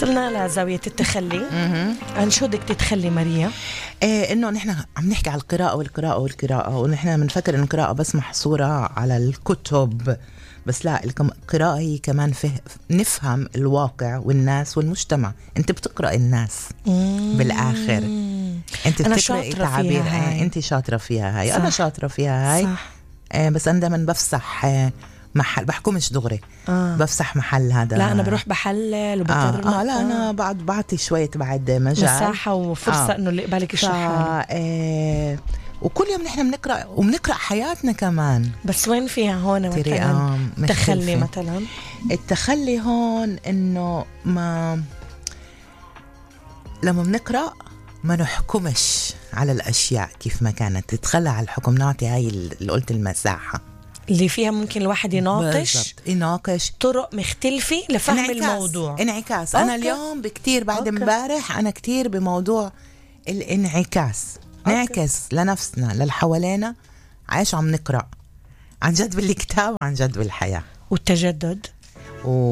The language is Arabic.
وصلنا لزاوية التخلي. عن شو بدك تتخلي ماريا؟ إنه نحن عم نحكي على القراءة ونحن بنفكر إنه القراءة بس محصورة على الكتب، بس لا، القراءة هي كمان نفهم الواقع والناس والمجتمع. أنت بتقرأ الناس بالآخر، أنت بتقرأي تعابير. أنت شاطرة فيها هاي، أنا شاطرة فيها هاي. صح. بس أنا دايما بفسح محل، بحكمش دغري. بفسح محل هذا. لا أنا بروح بحلل وبترمق. لا أنا بعطي شوية بعد مجال مساحة وفرصة إنه اللي قبالك يشرح. وكل يوم نحن بنقرأ وبنقرأ حياتنا كمان. بس وين فيها هون مثلا تخلي؟ مثلا التخلي هون إنه لما بنقرأ ما نحكمش على الأشياء كيف ما كانت، تتخلى على الحكم، نعطي هاي اللي قلت المساحة اللي فيها ممكن الواحد يناقش طرق مختلفة لفهم الموضوع. انعكاس. أنا اليوم بكتير بعد امبارح أنا كتير بموضوع الانعكاس. نعكس لنفسنا للحوالينا عايش عم نقرأ عن جد بالكتاب وعن جد بالحياة والتجدد.